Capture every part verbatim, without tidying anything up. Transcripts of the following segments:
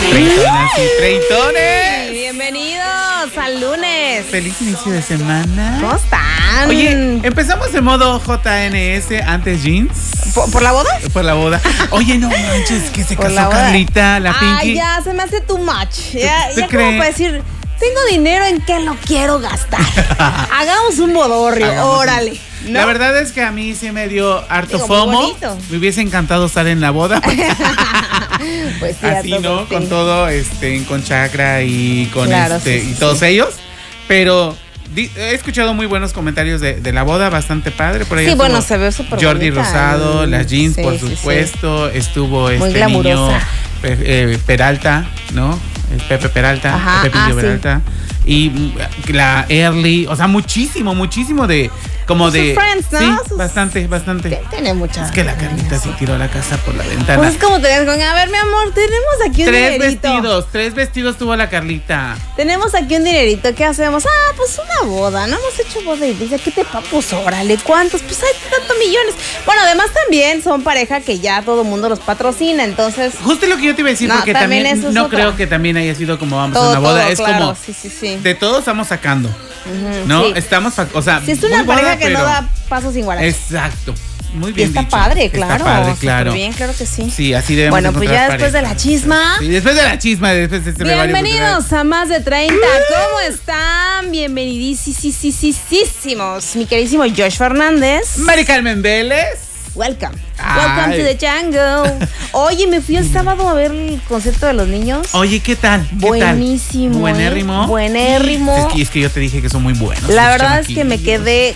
Treitonas y treitones. Bienvenidos al lunes. Feliz inicio de semana. ¿Cómo están? Oye, empezamos en modo J N S, antes jeans. ¿Por, por la boda? Por la boda. Oye, no manches, que se Por casó la boda. Carlita, la Pinky. Ay, ya, se me hace too much. Ya, ¿Tú ya crees? como para decir, tengo dinero, ¿en qué lo quiero gastar? Hagamos un bodorrio, Hagamos un- órale. ¿no? La verdad es que a mí sí me dio harto Digo, muy FOMO. bonito. Me hubiese encantado estar en la boda. Pues sí, Así, a ¿no? todos, sí. Con todo, este, con Chakra y con Claro, este sí, sí, y todos sí. ellos. Pero di- he escuchado muy buenos comentarios de, de la boda, bastante padre. Por ahí Sí, estuvo bueno, se ve súper Jordi bonita. Rosado, las jeans, Sí, por sí, sí. supuesto. Estuvo Muy este glamurosa. niño Pe- eh, Peralta, ¿no? El Pepe Peralta, Ajá, Pepillo ah, sí. Peralta. Y mm, la Early, o sea, muchísimo, muchísimo de. Como Sus de. friends, ¿no? Sí, Sus- bastante, bastante. Tiene muchas. Es que la Carlita se tiró la casa por la ventana. Pues es como te ves con, a ver, mi amor, tenemos aquí un Tres dinerito. vestidos, tres vestidos tuvo la Carlita. Tenemos aquí un dinerito, ¿qué hacemos? Ah, pues una boda, no hemos hecho boda y dice, ¿qué te pa? Pues órale, ¿cuántos? Pues hay tantos millones. Bueno, además también son pareja que ya todo el mundo los patrocina, entonces Justo lo que yo te iba a decir, No, porque también también, eso es no otra. creo que también haya sido como vamos a todo, una boda. todo, es claro, como sí, sí, sí. de todos estamos sacando, Ujú, ¿no? sí. Estamos, fa- o sea, Si es una muy boda, pareja que no pero- da pasos sin guarache. Exacto. Muy Y bien está dicho. padre, claro. Está padre, súper claro. bien, claro que sí. Sí, así debemos Bueno, pues encontrar ya después de la parejas. chisma. Sí, después de la chisma, después de este brevario Bienvenidos a Más de treinta. ¿Cómo están? Bienvenidísimos. Mi queridísimo Josh Fernández. cultural. Mari Carmen Vélez. Welcome. Ay. Welcome to the jungle. Oye, me fui el sábado a ver el concierto de los niños. Oye, ¿qué tal? ¿Qué Buenísimo, tal? Buenérrimo. ¿eh? Buenérrimo. Es que, es que yo te dije que son muy buenos. La los verdad es que me chamaquillos. quedé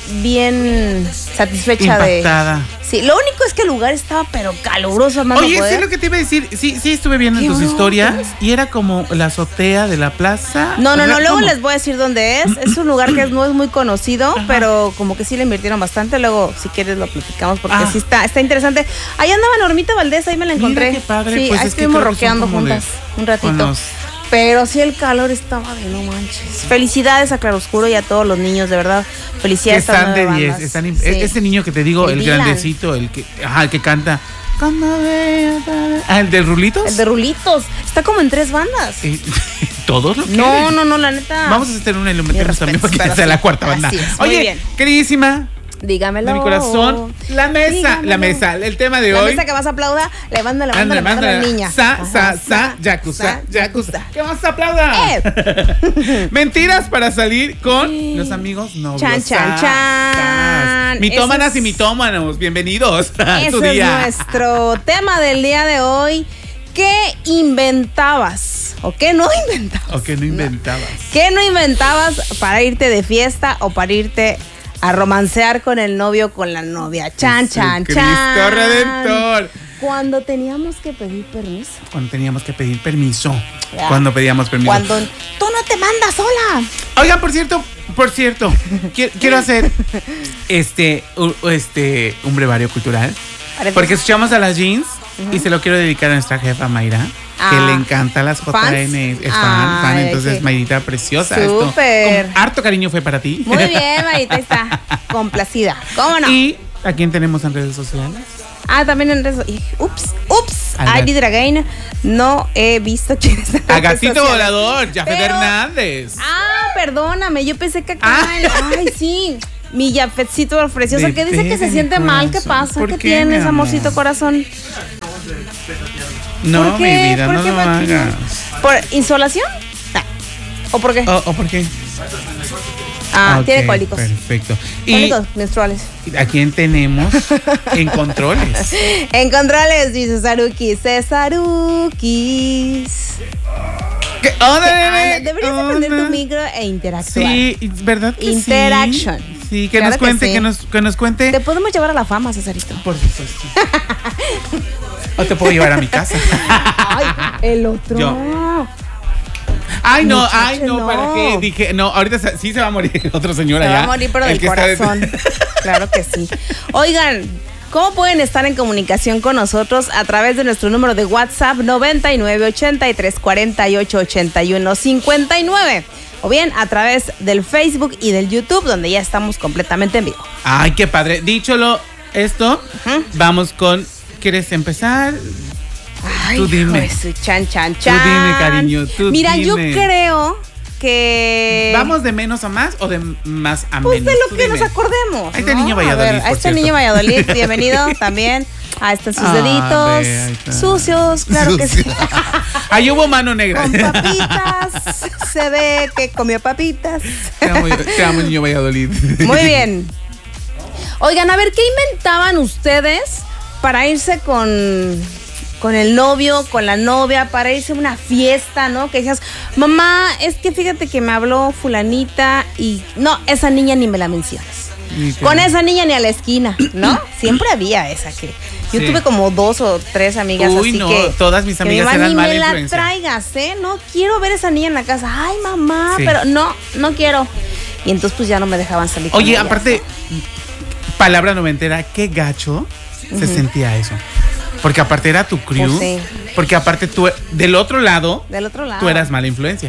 bien satisfecha de. Impactada. Sí, lo único es que el lugar estaba pero caluroso, más no Oye, poder. sí, lo que te iba a decir, sí, sí estuve viendo en ¿Qué tus hubo? historias y era como la azotea de la plaza. No, no, O sea, no, luego ¿cómo? les voy a decir dónde es. Es un lugar que no es muy conocido, pero como que sí le invirtieron bastante. Luego, si quieres, lo platicamos porque Ah. sí está, está interesante. Ahí andaba Normita Valdés, ahí me la Mira encontré. qué padre, Sí, pues ahí es que estuvimos creo que son rockeando como de- juntas un ratito. con los- Pero sí el calor estaba de no manches. Felicidades a Claroscuro y a todos los niños, de verdad. Que Felicidades a están estas de nueve diez. bandas. Están imp- Sí. Ese niño que te digo, El el, Dylan. grandecito, el que, ajá, el que canta. Cuando vea- Ah, el de Rulitos. El de Rulitos. Está como en tres bandas. Eh, Todos lo No, quieren. no, no, la neta. Vamos a hacer una y lo Mis metemos también respetos, porque pero sea sí. la cuarta banda. Así es, muy Oye, bien. queridísima Dígamelo. de mi corazón, la mesa, Dígamelo. la mesa, el tema de La hoy. mesa que más aplauda, levanta, levanta, Ándale, levanta la mándale. niña. Sa, Ajá, sa, sa, yakuza, yakuza. ¿Qué más aplauda? Eh. Mentiras para salir con los amigos novios. Chan, chan, Sas, chan. sas. Mitómanas Ese es- y mitómanos, bienvenidos a su Ese es día. nuestro tema del día de hoy. ¿Qué inventabas? ¿O qué no inventabas? ¿O qué no inventabas? ¿Qué no inventabas para irte de fiesta o para irte a romancear con el novio o con la novia? Chan, chan, Cristo chan. Redentor. Cuando teníamos que pedir permiso. Cuando teníamos que pedir permiso. Ya. Cuando pedíamos permiso. Cuando tú no te mandas sola. Oigan, por cierto, por cierto, qui- quiero hacer este, u- este, un brevario cultural. Porque escuchamos a las jeans y se lo quiero dedicar a nuestra jefa Mayra, que Ah. le encanta las J N. Es fan, fan. Ay, Entonces, sí. Mayrita preciosa. Súper. Esto, con harto cariño fue para ti. Muy bien, Marita, está complacida. ¿Cómo no? ¿Y a quién tenemos en redes sociales? Ah, también en redes sociales. Ups, ups. Al I did it again. No he visto quién está en A redes Gatito sociales. Volador, Jafet Pero- Hernández. Ah, perdóname, yo pensé que acá. Ah. en- Ay, sí. Mi Jafetcito precioso Bebé que dice que de se mi siente mal. ¿Qué corazón. pasa? ¿Por ¿Qué qué, mi tienes, amor? amorcito corazón? No, ¿Por qué? mi vida, ¿Por no qué, lo Paquito? hagas. ¿Por insolación? Ah. ¿O por qué? ¿O, o por qué? ah, Ok, tiene cólicos. Perfecto. ¿Y Cólicos menstruales. a quién tenemos en controles? En controles, dice Cesaruki. Cesarukis. ¿Qué? ¡Hola, Ah, bebé! deberías de prender Hola. tu micro e interactuar. Sí, ¿verdad que Interaction. sí? Sí, que Claro nos que cuente, sí. que, nos, que nos cuente. Te podemos llevar a la fama, Cesarito. Por supuesto. O te puedo llevar a mi casa. Ay, el otro. Yo. Ay, no, Muchacho, ay, no, no. ¿para qué? Dije, no, ahorita se- sí se va a morir el otro señor Se allá. va a morir, pero el del que está de- corazón. Claro que sí. Oigan, ¿cómo pueden estar en comunicación con nosotros? A través de nuestro número de WhatsApp noventa y nueve, ochenta y tres, cuarenta y ocho, ochenta y uno, cincuenta y nueve. O bien a través del Facebook y del YouTube, donde ya estamos completamente en vivo. Ay, qué padre. Dicho lo esto, Ujú. vamos con. ¿Quieres empezar? Ay, tú dime. Pues, chan, chan, chan. Tú dime, cariño, tú Mira, dime. yo creo que... ¿Vamos de menos a más o de más a pues menos? de lo Tú que dime. nos acordemos. Ahí está ¿no? el niño Valladolid, A ver, por ahí está el cierto. niño Valladolid, bienvenido también. Ahí están sus Ah, deditos ve, ahí está. sucios, claro que sí. Ahí hubo mano negra. Con papitas, se ve que comió papitas. Te amo, te amo, niño Valladolid. Muy bien. Oigan, a ver, ¿qué inventaban ustedes para irse con, con el novio, con la novia, para irse a una fiesta, ¿no? Que decías, mamá, es que fíjate que me habló fulanita y no, esa niña ni me la mencionas. Con esa niña ni a la esquina, ¿no? Siempre había esa que... Yo Sí. tuve como dos o tres amigas Uy, así no, que... todas mis que mi amigas mamá, eran ni mala me la influencia. traigas, ¿eh? No quiero ver a esa niña en la casa. Ay, mamá, Sí. pero no, no quiero. Y entonces pues ya no me dejaban salir con Oye, ellas, aparte, palabra noventera, qué gacho se sentía eso. Porque aparte era tu crew. Pues sí. Porque aparte tú, del otro lado, ¿no? Del otro lado. tú eras mala influencia.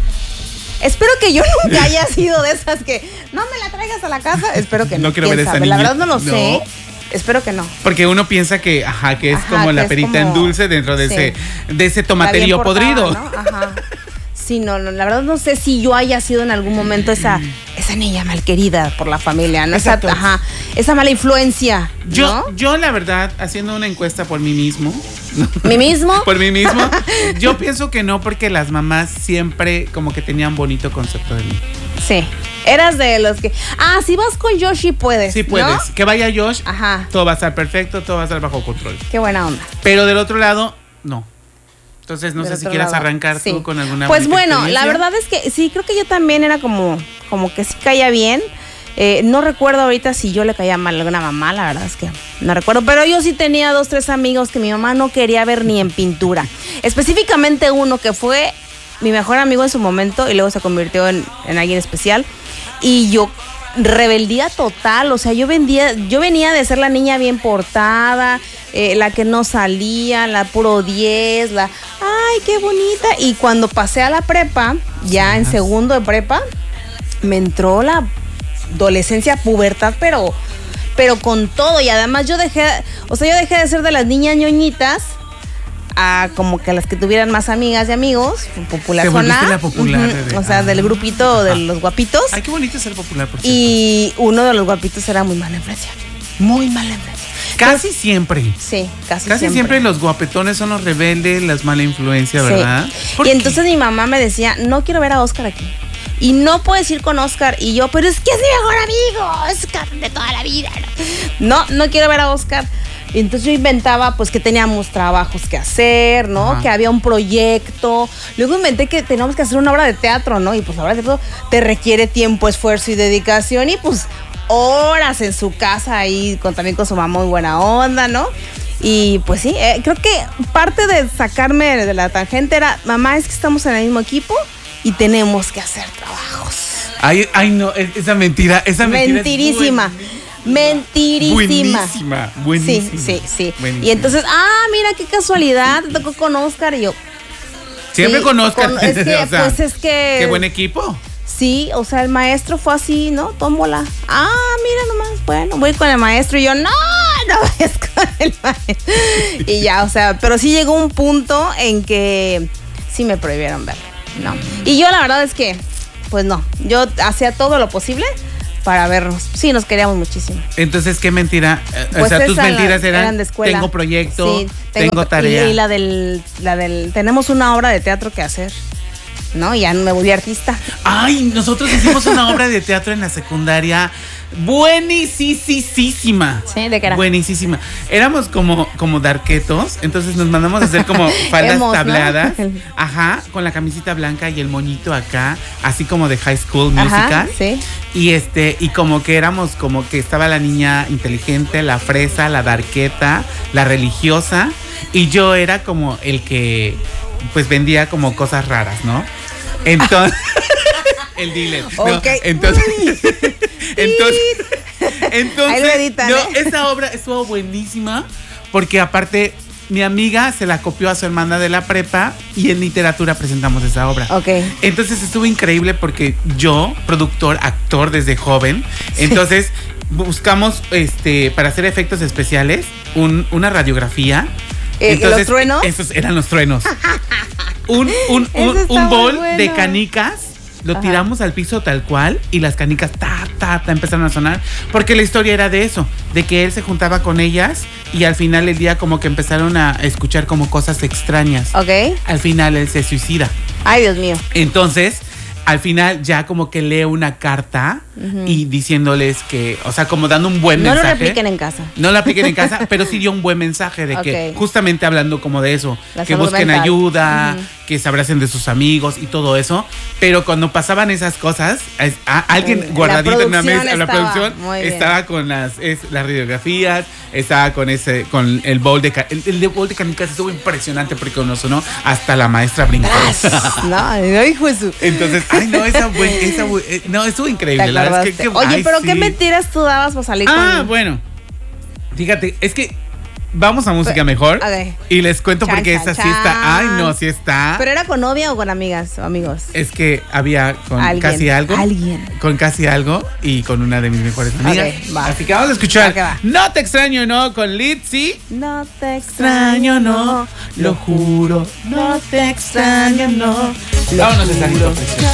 Espero que yo nunca haya sido de esas que no me la traigas a la casa. Espero que no. No quiero ¿Quién ver esa sabe? La niña. verdad no lo No. sé. Espero que no. Porque uno piensa que, ajá, que es Ajá, como que la es perita como- en dulce dentro de sí. ese, de ese La tomaterío bien portada, podrido. ¿no? Ajá. Sí, no, no, la verdad no sé si yo haya sido en algún momento esa, esa niña malquerida por la familia, ¿no? Esa, Exacto. ajá, esa mala influencia, Yo, ¿no? yo la verdad, haciendo una encuesta por mí mismo, ¿Mí mismo? por mí mismo, yo pienso que no, porque las mamás siempre como que tenían bonito concepto de mí. Sí. Eras de los que... Ah, si vas con Yoshi puedes, Sí puedes. ¿no? Que vaya Josh, Ajá. todo va a estar perfecto, todo va a estar bajo control. Qué buena onda. Pero del otro lado, no. Entonces no Del sé si otro quieras lado. arrancar Sí. tú con alguna Pues bonita bueno, la experiencia. verdad es que sí, creo que yo también era como, como que sí caía bien. Eh, no recuerdo ahorita si yo le caía mal a alguna mamá, la verdad es que no recuerdo. Pero yo sí tenía dos, tres amigos que mi mamá no quería ver ni en pintura. Específicamente uno que fue mi mejor amigo en su momento y luego se convirtió en, en alguien especial. Y yo, rebeldía total, o sea, yo vendía, yo venía de ser la niña bien portada, eh, la que no salía, la puro diez, la, ay, qué bonita. Y cuando pasé a la prepa, ya en segundo de prepa, me entró la adolescencia, pubertad, pero, pero con todo. Y además yo dejé, o sea, yo dejé de ser de las niñas ñoñitas a como que las que tuvieran más amigas y amigos, popular Te volviste zona. la popular, Ujú, bebé. o sea, Ah. del grupito de Ajá. los guapitos. Ay, qué bonito ser popular, por cierto. Y uno de los guapitos era muy mala influencia. Muy mala influencia. Casi siempre. Sí, casi, Casi siempre. los guapetones son los rebeldes, las mala influencia, Sí. ¿verdad? ¿Por Y qué? entonces mi mamá me decía, no quiero ver a Oscar aquí. Y no puedes ir con Oscar. Y yo, pero es que es mi mejor amigo, Oscar de toda la vida. No, no, no quiero ver a Oscar. Y entonces yo inventaba pues que teníamos trabajos que hacer, ¿no? Ajá. Que había un proyecto. Luego inventé que teníamos que hacer una obra de teatro, ¿no? Y pues la obra de teatro te requiere tiempo, esfuerzo y dedicación. Y pues horas en su casa ahí, con, también con su mamá muy buena onda, ¿no? Y pues sí, eh, creo que parte de sacarme de la tangente era, mamá, es que estamos en el mismo equipo y tenemos que hacer trabajos. Ay, ay, no, es- esa mentira, esa mentira. es Mentirísima. buen- Mentirísima. Buenísima, buenísima. Sí, sí, sí. Buenísima. Y entonces, ah, mira qué casualidad, te tocó con Oscar y yo. Siempre sí, con Oscar. con- es que, o sea, pues es que. Qué buen equipo. Sí, o sea, el maestro fue así, ¿no? Tómbola. Ah, mira nomás, bueno, voy con el maestro y yo, no, no vayas con el maestro. Y ya, o sea, pero sí llegó un punto en que sí me prohibieron verlo, ¿no? Y yo la verdad es que, pues no, yo hacía todo lo posible para vernos. Sí, nos queríamos muchísimo. Entonces, ¿qué mentira? Eh, o Pues sea, tus esa, mentiras la- eran, eran de escuela. tengo proyecto, Sí, tengo, tarea. Y, y la del, la del, tenemos una obra de teatro que hacer, ¿no? Y ya me volví artista. Ay, nosotros hicimos una obra de teatro en la secundaria buenísima. Sí, ¿de qué era? Buenísima. Éramos como, como darquetos, entonces nos mandamos a hacer como faldas Emos, ¿no? tabladas. Ajá, con la camisita blanca y el moñito acá, así como de High School Ajá, Musical. sí. Y este, y como que éramos como que estaba la niña inteligente, la fresa, la darqueta, la religiosa, y yo era como el que pues vendía como cosas raras, ¿no? Entonces, el dealer. No, Ok. entonces, entonces, entonces, Ahí lo editan, no, ¿eh? esa obra estuvo buenísima porque aparte mi amiga se la copió a su hermana de la prepa y en literatura presentamos esa obra. Ok. Entonces estuvo increíble porque yo, productor, actor desde joven, Sí. entonces buscamos este para hacer efectos especiales un- una radiografía Eh, Entonces, ¿los truenos? Esos eran los truenos. un un, un, un bol bueno. de canicas. Lo Ajá. tiramos al piso tal cual y las canicas ta, ta, ta empezaron a sonar. Porque la historia era de eso, de que él se juntaba con ellas y al final del día como que empezaron a escuchar como cosas extrañas. Ok. Al final él se suicida. Ay, Dios mío. Entonces, al final ya como que lee una carta uh-huh. y diciéndoles que, o sea, como dando un buen no mensaje. No lo repliquen en casa. No lo apliquen en casa, pero sí dio un buen mensaje de okay. que justamente hablando como de eso, La que busquen mental. ayuda, uh-huh. que se abracen de sus amigos y todo eso. Pero cuando pasaban esas cosas, a, a, alguien uh, guardadito en la mesa, la producción estaba con las, es, las radiografías, estaba con ese, con el bowl de el, el bowl de canicas estuvo impresionante porque cuando sonó hasta la maestra brincó. no, no, hijo de su. Entonces, ay no, esa, buen, esa buen, no, estuvo increíble. La verdad es que, que, Oye, ay, pero sí. ¿qué mentiras tú dabas para salir ah, con? Ah, bueno. Fíjate, es que vamos a música mejor. Okay. Y les cuento chan, porque chan, esa sí está. Ay, no, sí está. ¿Pero era con novia o con amigas o amigos? Es que había con ¿Alguien? casi algo. Alguien. Con casi algo y con una de mis mejores amigas. Okay, va. Así que vamos a escuchar va, va. No te extraño, no, con Litzy. No te extraño, no. Lo juro. No te extraño, no. Vámonos a salir.